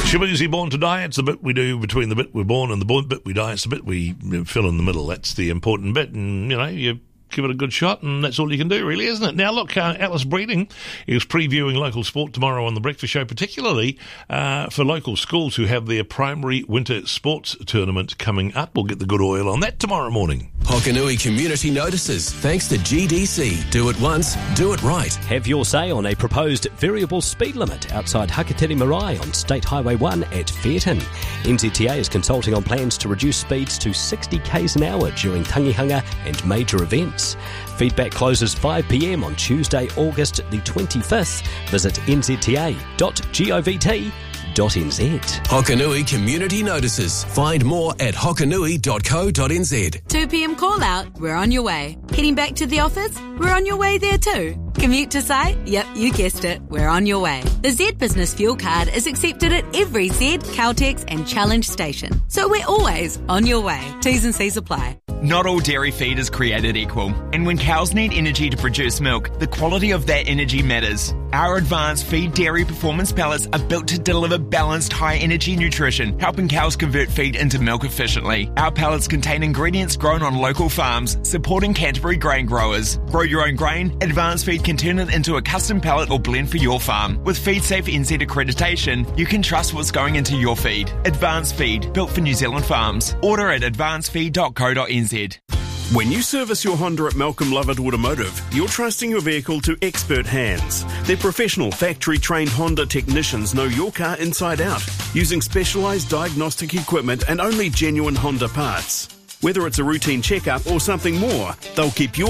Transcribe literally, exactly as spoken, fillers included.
Shabuzi Born to Die, it's the bit we do between the bit we're born and the bit we die. It's the bit we fill in the middle. That's the important bit, and, you know, you give it a good shot, and that's all you can do, really, isn't it? Now, look, uh, Alice Breeding is previewing local sport tomorrow on The Breakfast Show, particularly uh, for local schools who have their primary winter sports tournament coming up. We'll get the good oil on that tomorrow morning. Hokanui Community Notices, thanks to G D C. Do it once, do it right. Have your say on a proposed variable speed limit outside Hakatiri Marae on State Highway one at Fairton. N Z T A is consulting on plans to reduce speeds to sixty k's an hour during tangihanga and major events. Feedback closes five p m on Tuesday, August the twenty-fifth. Visit n z t a dot govt dot n z. Hokanui Community Notices. Find more at hokanui dot co dot n z. two p m call out, we're on your way. Heading back to the office, we're on your way there too. Commute to site? Yep, you guessed it, we're on your way. The Z Business Fuel Card is accepted at every Z, Caltex and Challenge station. So we're always on your way. T's and C's apply. Not all dairy feed is created equal, and when cows need energy to produce milk, the quality of that energy matters. Our advanced feed dairy performance pellets are built to deliver balanced, high-energy nutrition, helping cows convert feed into milk efficiently. Our pellets contain ingredients grown on local farms, supporting Canterbury grain growers. Grow your own grain, Advanced Feed can turn it into a custom pellet or blend for your farm. With FeedSafe N Z accreditation, you can trust what's going into your feed. Advanced Feed, built for New Zealand farms. Order at advanced feed dot co dot n z. When you service your Honda at Malcolm Lovett Automotive, you're trusting your vehicle to expert hands. Their professional factory-trained Honda technicians know your car inside out, using specialised diagnostic equipment and only genuine Honda parts. Whether it's a routine checkup or something more, they'll keep your